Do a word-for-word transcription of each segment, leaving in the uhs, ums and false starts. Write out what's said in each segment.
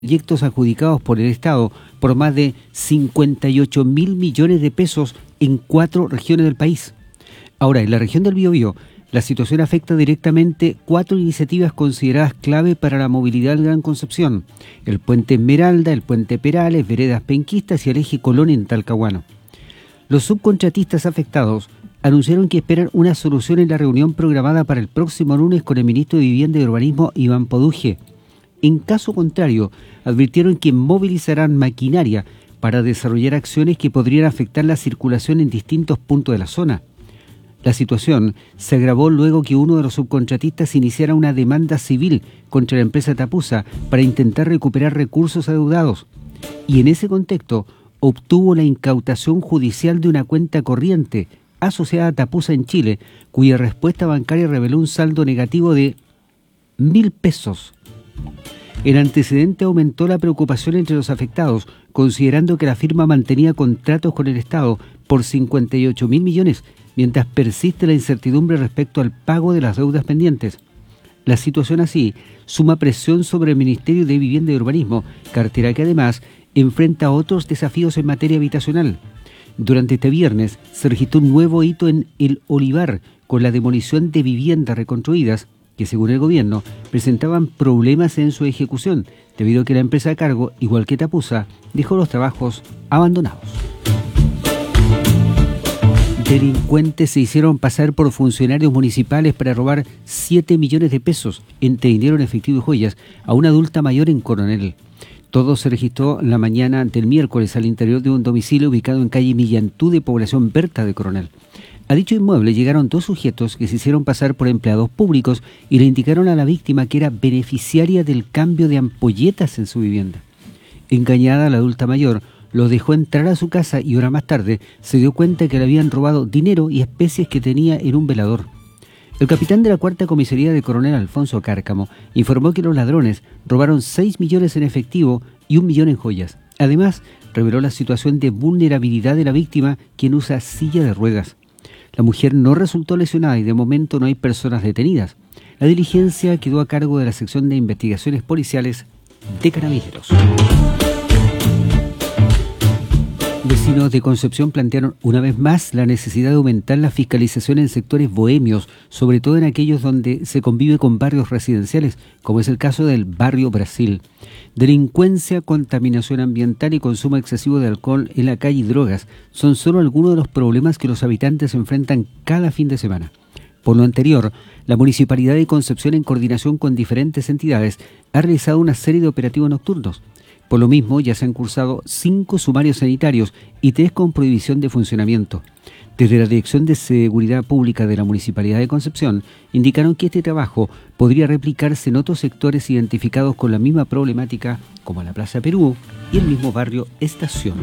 proyectos adjudicados por el Estado por más de cincuenta y ocho mil millones de pesos en cuatro regiones del país. Ahora, en la región del Biobío, la situación afecta directamente cuatro iniciativas consideradas clave para la movilidad del Gran Concepción: el puente Esmeralda, el puente Perales, veredas penquistas y el eje Colón en Talcahuano. Los subcontratistas afectados anunciaron que esperan una solución en la reunión programada para el próximo lunes con el ministro de Vivienda y Urbanismo, Iván Poduje. En caso contrario, advirtieron que movilizarán maquinaria para desarrollar acciones que podrían afectar la circulación en distintos puntos de la zona. La situación se agravó luego que uno de los subcontratistas iniciara una demanda civil contra la empresa Tapusa para intentar recuperar recursos adeudados, y en ese contexto obtuvo la incautación judicial de una cuenta corriente asociada a Tapusa en Chile, cuya respuesta bancaria reveló un saldo negativo de mil pesos. El antecedente aumentó la preocupación entre los afectados, considerando que la firma mantenía contratos con el Estado por cincuenta y ocho mil millones, mientras persiste la incertidumbre respecto al pago de las deudas pendientes. La situación así suma presión sobre el Ministerio de Vivienda y Urbanismo, cartera que además enfrenta otros desafíos en materia habitacional. Durante este viernes se registró un nuevo hito en El Olivar, con la demolición de viviendas reconstruidas que, según el gobierno, presentaban problemas en su ejecución, debido a que la empresa a cargo, igual que Tapusa, dejó los trabajos abandonados. Delincuentes se hicieron pasar por funcionarios municipales para robar siete millones de pesos, entre dinero en efectivo y joyas, a una adulta mayor en Coronel. Todo se registró la mañana del miércoles al interior de un domicilio ubicado en calle Millantú de población Berta de Coronel. A dicho inmueble llegaron dos sujetos que se hicieron pasar por empleados públicos y le indicaron a la víctima que era beneficiaria del cambio de ampolletas en su vivienda. Engañada, la adulta mayor los dejó entrar a su casa y horas más tarde se dio cuenta que le habían robado dinero y especies que tenía en un velador. El capitán de la cuarta comisaría de Coronel, Alfonso Cárcamo, informó que los ladrones robaron seis millones en efectivo y un millón en joyas. Además, reveló la situación de vulnerabilidad de la víctima, quien usa silla de ruedas. La mujer no resultó lesionada y de momento no hay personas detenidas. La diligencia quedó a cargo de la sección de investigaciones policiales de Carabineros. Vecinos de Concepción plantearon una vez más la necesidad de aumentar la fiscalización en sectores bohemios, sobre todo en aquellos donde se convive con barrios residenciales, como es el caso del barrio Brasil. Delincuencia, contaminación ambiental y consumo excesivo de alcohol en la calle y drogas son solo algunos de los problemas que los habitantes enfrentan cada fin de semana. Por lo anterior, la Municipalidad de Concepción, en coordinación con diferentes entidades, ha realizado una serie de operativos nocturnos. Por lo mismo, ya se han cursado cinco sumarios sanitarios y tres con prohibición de funcionamiento. Desde la Dirección de Seguridad Pública de la Municipalidad de Concepción, indicaron que este trabajo podría replicarse en otros sectores identificados con la misma problemática, como la Plaza Perú y el mismo barrio Estación.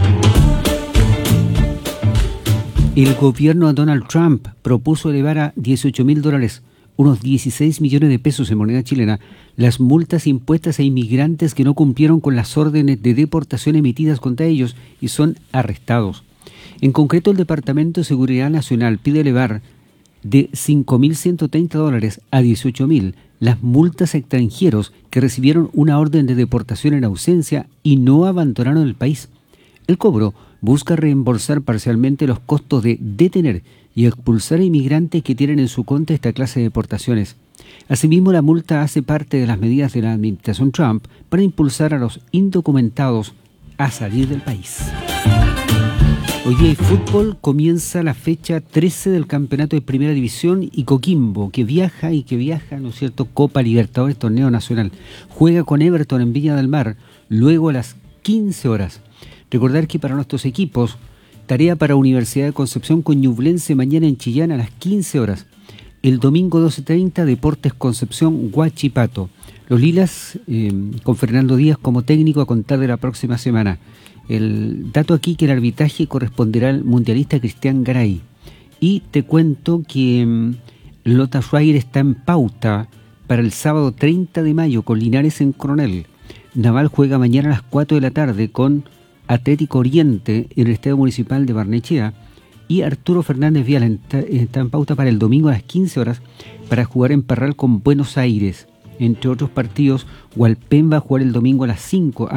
El gobierno de Donald Trump propuso elevar a dieciocho mil dólares, unos dieciséis millones de pesos en moneda chilena, las multas impuestas a inmigrantes que no cumplieron con las órdenes de deportación emitidas contra ellos y son arrestados. En concreto, el Departamento de Seguridad Nacional pide elevar de cinco mil ciento treinta dólares a dieciocho mil las multas a extranjeros que recibieron una orden de deportación en ausencia y no abandonaron el país. El cobro busca reembolsar parcialmente los costos de detener y expulsar a inmigrantes que tienen en su contra esta clase de deportaciones. Asimismo, la multa hace parte de las medidas de la administración Trump para impulsar a los indocumentados a salir del país. Hoy día en fútbol comienza la fecha trece del campeonato de Primera División y Coquimbo, que viaja y que viaja, ¿no es cierto?, Copa Libertadores, torneo nacional. Juega con Everton en Viña del Mar, luego a las quince horas. Recordar que para nuestros equipos, tarea para Universidad de Concepción con Ñublense mañana en Chillán a las quince horas. El domingo doce treinta, Deportes Concepción Huachipato. Los Lilas eh, con Fernando Díaz como técnico a contar de la próxima semana. El dato aquí que el arbitraje corresponderá al mundialista Cristian Garay. Y te cuento que um, Lota Schreier está en pauta para el sábado treinta de mayo con Linares en Coronel. Naval juega mañana a las cuatro de la tarde con Atlético Oriente en el Estadio Municipal de Barnechea. Y Arturo Fernández Vial está en pauta para el domingo a las quince horas para jugar en Parral con Buenos Aires. entre otros partidos, Hualpén va a jugar el domingo a las cinco